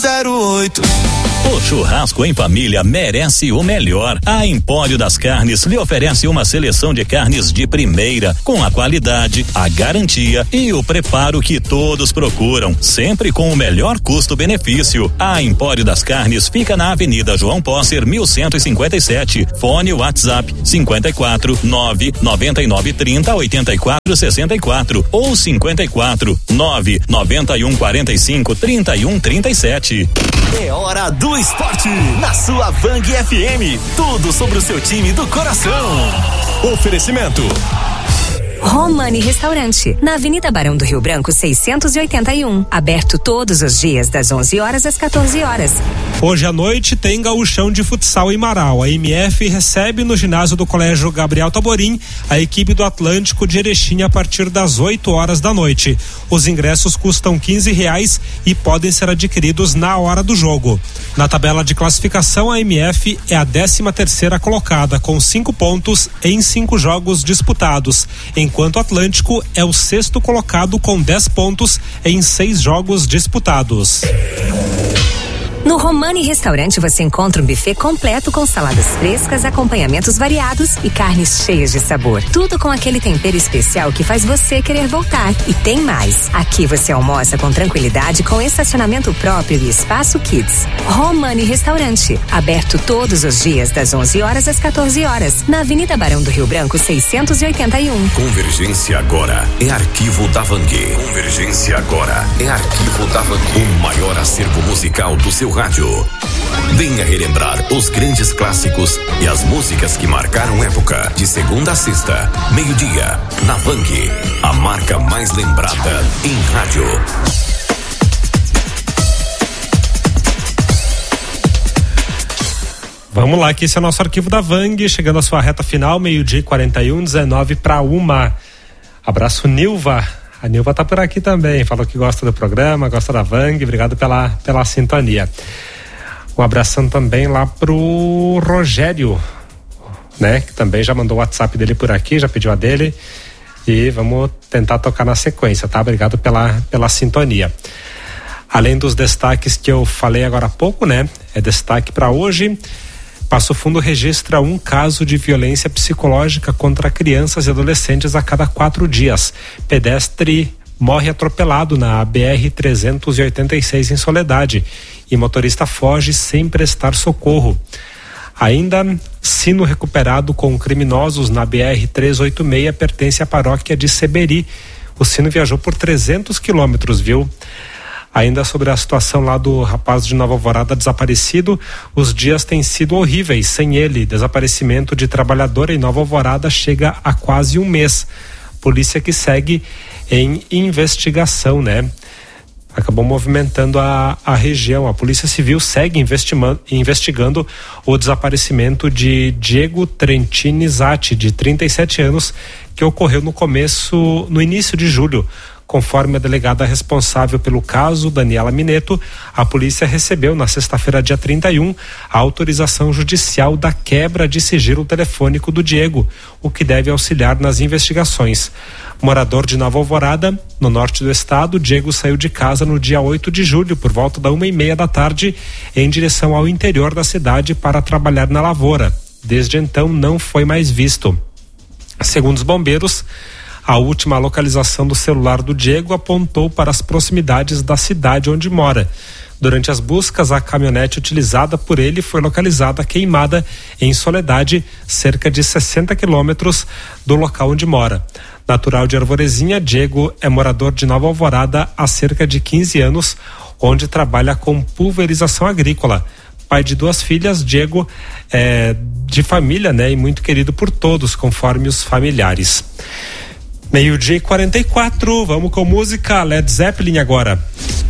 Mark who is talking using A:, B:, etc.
A: 08.
B: O churrasco em família merece o melhor. A Empório das Carnes lhe oferece uma seleção de carnes de primeira, com a qualidade, a garantia e o preparo que todos procuram, sempre com o melhor custo-benefício. A Empório das Carnes fica na Avenida João Posser, 1157. Fone WhatsApp 54 99930 8464 ou 54 991 45 31 37.
C: É hora do esporte na sua Vang FM. Tudo sobre o seu time do coração. Oferecimento
D: Romani Restaurante, na Avenida Barão do Rio Branco 681, aberto todos os dias das 11 horas às 14 horas.
E: Hoje à noite tem gauchão de futsal em Marau. A MF recebe no ginásio do Colégio Gabriel Taborim a equipe do Atlântico de Erechim a partir das 8 horas da noite. Os ingressos custam R$15 e podem ser adquiridos na hora do jogo. Na tabela de classificação, a MF é a 13ª colocada com 5 pontos em 5 jogos disputados, enquanto o Atlântico é o 6º colocado com 10 pontos em 6 jogos disputados.
D: No Romani Restaurante você encontra um buffet completo com saladas frescas, acompanhamentos variados e carnes cheias de sabor. Tudo com aquele tempero especial que faz você querer voltar. E tem mais. Aqui você almoça com tranquilidade, com estacionamento próprio e espaço kids. Romani Restaurante, aberto todos os dias das 11 horas às 14 horas, na Avenida Barão do Rio Branco 681.
F: Convergência agora é Arquivo da Vang. Convergência agora é Arquivo da Vang. O maior acervo musical do seu rádio. Venha relembrar os grandes clássicos e as músicas que marcaram época. De segunda a sexta, meio-dia, na Vang, a marca mais lembrada em rádio.
E: Vamos lá, que esse é o nosso arquivo da Vang, chegando à sua reta final, meio-dia e 41, 19:01. Abraço, Nilva. A Nilva tá por aqui também, falou que gosta do programa, gosta da Vang, obrigado pela sintonia. Um abração também lá pro Rogério, né, que também já mandou o WhatsApp dele por aqui, já pediu a dele, e vamos tentar tocar na sequência, tá? Obrigado pela sintonia. Além dos destaques que eu falei agora há pouco, né, é destaque para hoje. Passo Fundo registra um caso de violência psicológica contra crianças e adolescentes a cada 4 dias. Pedestre morre atropelado na BR-386 em Soledade e motorista foge sem prestar socorro. Ainda, sino recuperado com criminosos na BR-386 pertence à paróquia de Seberi. O sino viajou por 300 quilômetros, viu? Ainda sobre a situação lá do rapaz de Nova Alvorada desaparecido, os dias têm sido horríveis sem ele. Desaparecimento de trabalhador em Nova Alvorada chega a quase um mês. Polícia que segue em investigação, né? Acabou movimentando a região. A Polícia Civil segue investigando o desaparecimento de Diego Trentini Zatti, de 37 anos, que ocorreu no início de julho. Conforme a delegada responsável pelo caso, Daniela Mineto, a polícia recebeu na sexta-feira, dia 31, a autorização judicial da quebra de sigilo telefônico do Diego, o que deve auxiliar nas investigações. Morador de Nova Alvorada, no norte do estado, Diego saiu de casa no dia 8 de julho, por volta da 1:30 da tarde, em direção ao interior da cidade para trabalhar na lavoura. Desde então, não foi mais visto. Segundo os bombeiros, a última localização do celular do Diego apontou para as proximidades da cidade onde mora. Durante as buscas, a caminhonete utilizada por ele foi localizada queimada em Soledade, cerca de 60 quilômetros do local onde mora. Natural de Arvorezinha, Diego é morador de Nova Alvorada há cerca de 15 anos, onde trabalha com pulverização agrícola. Pai de 2 filhas, Diego é de família, né, e muito querido por todos, conforme os familiares. Meio-dia e 44, vamos com música, Led Zeppelin agora.